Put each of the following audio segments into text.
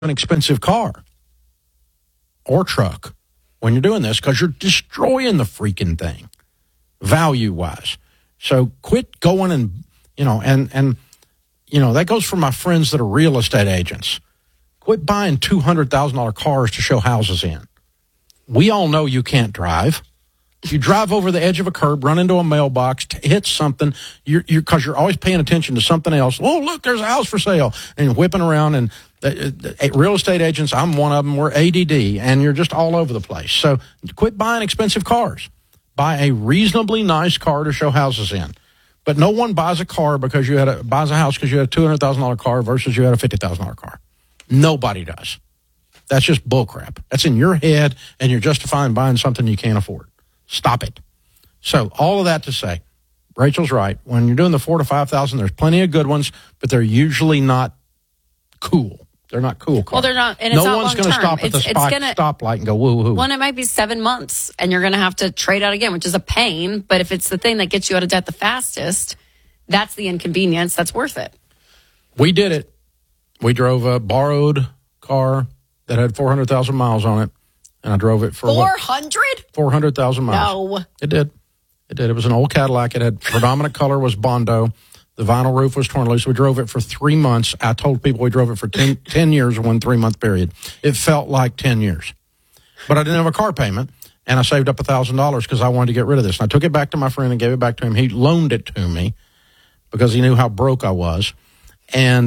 an expensive car or truck when you're doing this because you're destroying the freaking thing value-wise. So quit going and that goes for my friends that are real estate agents. Quit buying $200,000 cars to show houses in. We all know you can't drive. You drive over the edge of a curb, run into a mailbox, hit something, because you're always paying attention to something else. Oh, look, there's a house for sale. And you're whipping around. And real estate agents, I'm one of them, we're ADD, and you're just all over the place. So quit buying expensive cars. Buy a reasonably nice car to show houses in. But no one buys a car buys a house because you had a $200,000 car versus you had a $50,000 car. Nobody does. That's just bullcrap. That's in your head, and you're justifying buying something you can't afford. Stop it. So all of that to say, Rachel's right. When you're doing the $4,000 to $5,000, there's plenty of good ones, but they're usually not cool. They're not cool cars. Well, they're not, and it's no not one's going to stop at the stoplight and go woo-hoo. Well, and it might be 7 months, and you're going to have to trade out again, which is a pain. But if it's the thing that gets you out of debt the fastest, that's the inconvenience. That's worth it. We did it. We drove a borrowed car that had 400,000 miles on it, and I drove it for 400? 400,000 miles. No. It did. It was an old Cadillac. It had predominant color was Bondo. The vinyl roof was torn loose. We drove it for 3 months. I told people we drove it for 10 years in 1 3-month period. It felt like 10 years. But I didn't have a car payment, and I saved up $1,000 because I wanted to get rid of this. And I took it back to my friend and gave it back to him. He loaned it to me because he knew how broke I was. And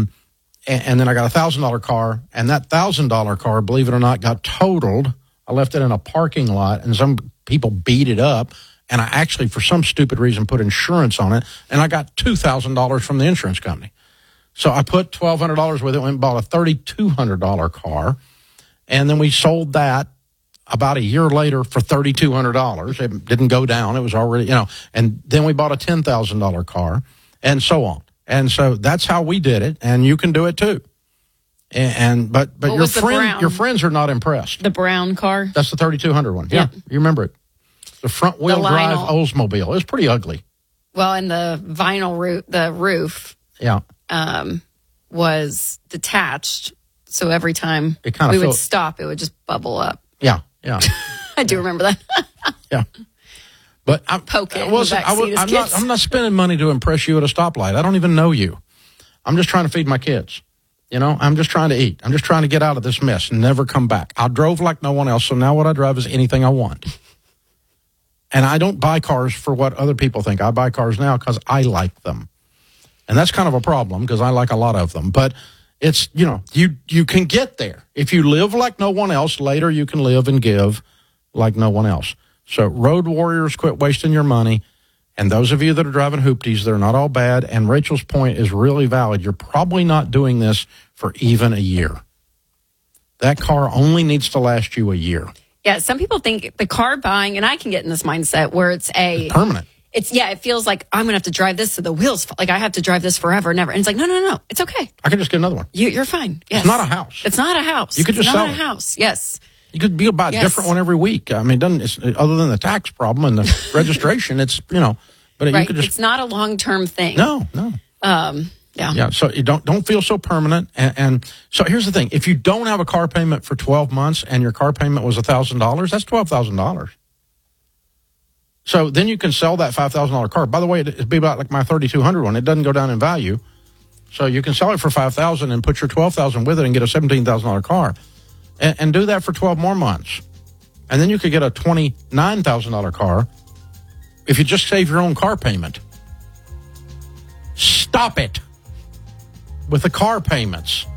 then I got a $1,000 car, and that $1,000 car, believe it or not, got totaled. I left it in a parking lot, and some people beat it up. And I actually, for some stupid reason, put insurance on it, and I got $2,000 from the insurance company. So I put $1,200 with it, went and bought a $3,200 car, and then we sold that about a year later for $3,200. It didn't go down. It was already, and then we bought a $10,000 car, and so on. And so that's how we did it, and you can do it too. But your friends are not impressed. The brown car? That's the 3,200 one. Yeah, you remember it. The front wheel drive Oldsmobile. It was pretty ugly. Well, and the vinyl roof, was detached. So every time we would stop, it would just bubble up. Yeah. I do remember that. Yeah. But I'm not spending money to impress you at a stoplight. I don't even know you. I'm just trying to feed my kids. I'm just trying to eat. I'm just trying to get out of this mess and never come back. I drove like no one else, so now what I drive is anything I want. And I don't buy cars for what other people think. I buy cars now because I like them. And that's kind of a problem because I like a lot of them. But it's, you can get there. If you live like no one else, later you can live and give like no one else. So road warriors, quit wasting your money. And those of you that are driving hoopties, they're not all bad. And Rachel's point is really valid. You're probably not doing this for even a year. That car only needs to last you a year. Yeah, some people think the car buying, and I can get in this mindset where it's permanent. It feels like I'm going to have to drive this to the wheels. Like I have to drive this forever and ever. And it's like, no. It's okay. I can just get another one. You're fine. Yes. It's not a house. It's not a house. You could just sell it. It's not a house. Yes. You could buy a different one every week. I mean, other than the tax problem and the registration, it's, but right. You could just. It's not a long-term thing. No. Yeah. So you don't feel so permanent. And so here's the thing. If you don't have a car payment for 12 months and your car payment was $1,000, that's $12,000. So then you can sell that $5,000 car. By the way, it'd be about like my 3,200 one. It doesn't go down in value. So you can sell it for $5,000 and put your $12,000 with it and get a $17,000 car and do that for 12 more months. And then you could get a $29,000 car if you just save your own car payment. Stop it with the car payments.